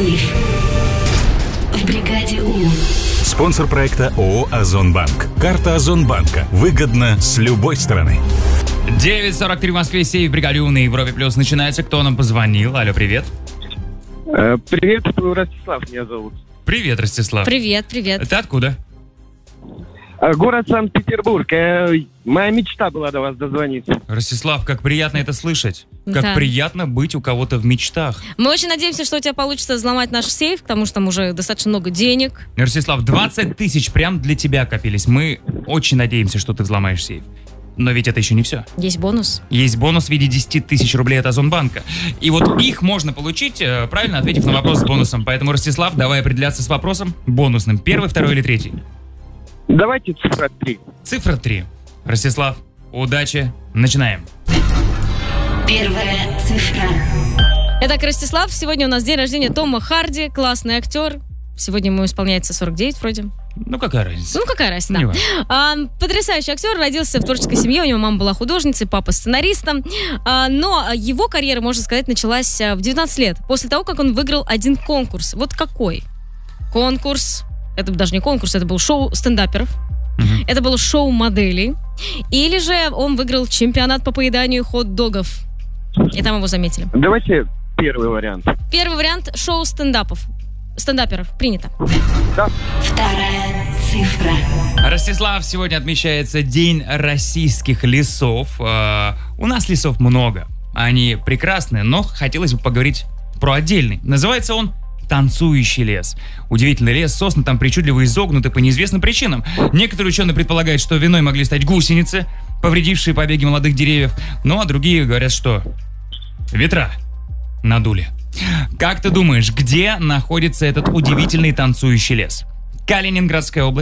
Сейф в бригаде У. Спонсор проекта ООО «Озонбанк». Карта Озонбанка. Выгодно с любой стороны. 9:43 в Москве, сейф в бригаде У на Европе Плюс начинается. Кто нам позвонил? Алло, привет. Привет, Ростислав меня зовут. Привет, Ростислав. Привет. Ты откуда? Город Санкт-Петербург. Моя мечта была до вас дозвониться. Ростислав, как приятно это слышать. Как Да. приятно быть у кого-то в мечтах. Мы очень надеемся, что у тебя получится взломать наш сейф, потому что там уже достаточно много денег. Ростислав, 20 тысяч прям для тебя копились. Мы очень надеемся, что ты взломаешь сейф. Но ведь это еще не все. Есть бонус. Есть бонус в виде 10 тысяч рублей от Озонбанка. И вот их можно получить, правильно ответив на вопрос с бонусом. Поэтому, Ростислав, давай определяться с вопросом бонусным. Первый, второй или третий? Давайте цифра 3. Цифра 3. Ростислав, удачи. Начинаем. Первая цифра. Итак, Ростислав, сегодня у нас день рождения Тома Харди, классный актер. Сегодня ему исполняется 49 вроде. Ну, какая разница? Ну, какая разница, Не да. важно. Потрясающий актер, родился в творческой семье, у него мама была художницей, папа сценаристом. Но его карьера, можно сказать, началась в 19 лет, после того, как он выиграл один конкурс. Вот какой? Конкурс, это даже не конкурс, это был шоу стендаперов, это было шоу моделей, или же он выиграл чемпионат по поеданию хот-догов, и там его заметили. Давайте первый вариант. Первый вариант — шоу стендаперов. Принято. Да. Вторая цифра. Ростислав, сегодня отмечается День российских лесов. У нас лесов много. Они прекрасные, но хотелось бы поговорить про отдельный. Называется он «Танцующий лес». Удивительный лес, сосны там причудливо изогнуты по неизвестным причинам. Некоторые ученые предполагают, что виной могли стать гусеницы, повредившие побеги молодых деревьев. Ну, а другие говорят, что ветра надули. Как ты думаешь, где находится этот удивительный танцующий лес? Калининградская область.